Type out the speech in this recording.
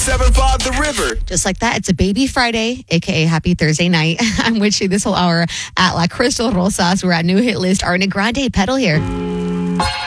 97.5 The River. Just like that, it's a baby Friday, aka happy Thursday night. I'm with you this whole hour at La Crystal Rosas. We're at New Hit List. Ariana Grande, Pedal here.